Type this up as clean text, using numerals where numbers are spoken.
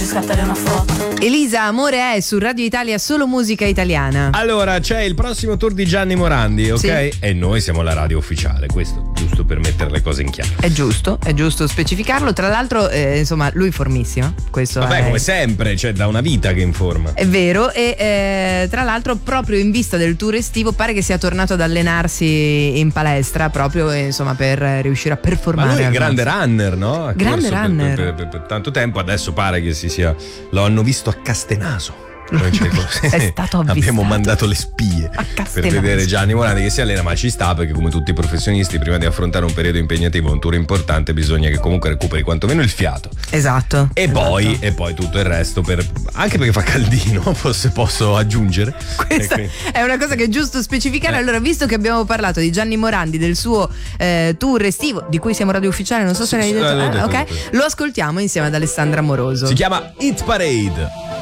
scattare una foto. Elisa, amore è su Radio Italia, solo musica italiana. Allora, c'è il prossimo tour di Gianni Morandi, ok? Sì. E noi siamo la radio ufficiale, questo giusto per mettere le cose in chiaro. È giusto specificarlo. Tra l'altro, insomma, lui formissimo. Questo Vabbè, è come sempre, c'è da una vita che informa. È vero, e tra l'altro proprio in vista del tour estivo pare che sia tornato ad allenarsi in palestra proprio insomma per riuscire a performare. Ma lui è al grande massimo. runner, no? Ha Grande corso runner. per tanto tempo, adesso pare che si sia. Lo hanno visto a Castenaso. È stato avvistato. Abbiamo mandato le spie per vedere Gianni Morandi che si allena, ma ci sta perché come tutti i professionisti prima di affrontare un periodo impegnativo, un tour importante, bisogna che comunque recuperi quantomeno il fiato. Esatto. E poi tutto il resto anche perché fa caldino, se posso aggiungere. Questa è una cosa che è giusto specificare. Allora, visto che abbiamo parlato di Gianni Morandi, del suo tour estivo, di cui siamo radio ufficiale, non so se l'hai detto. l'ho detto. Ok, lo ascoltiamo insieme ad Alessandra Moroso. Si chiama Hit Parade.